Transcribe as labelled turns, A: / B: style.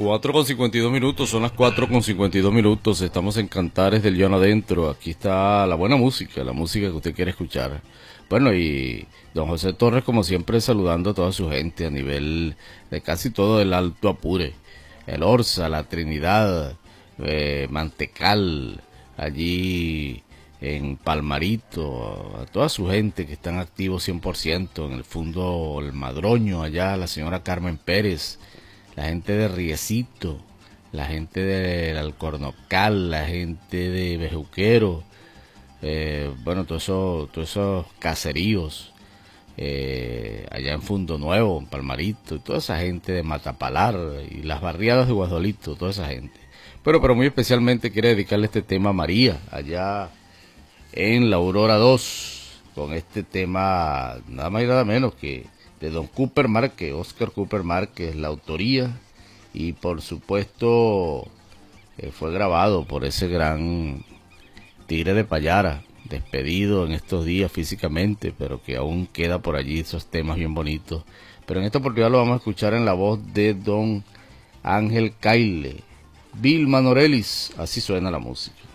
A: 4:52, son las 4:52. Estamos en Cantares del Llano Adentro. Aquí está la buena música, la música que usted quiere escuchar. Bueno, y don José Torres, como siempre, saludando a toda su gente a nivel de casi todo el Alto Apure, el Orza, la Trinidad, Mantecal, allí en Palmarito, a toda su gente que están activos 100%, en el Fundo El Madroño, allá la señora Carmen Pérez, la gente de Riecito, la gente del Alcornocal, la gente de Bejuquero, bueno, todos esos caseríos, allá en Fundo Nuevo, en Palmarito, y toda esa gente de Matapalar y las barriadas de Guadolito, toda esa gente. Pero muy especialmente quiere dedicarle este tema a María, allá en la Aurora 2, con este tema nada más y nada menos que de don Cooper Márquez, Oscar Cooper Márquez, la autoría, y por supuesto fue grabado por ese gran Tigre de Payara, despedido en estos días físicamente, pero que aún queda por allí esos temas bien bonitos. Pero en esta oportunidad lo vamos a escuchar en la voz de don Ángel Caile, Vilma Norelis, así suena la música.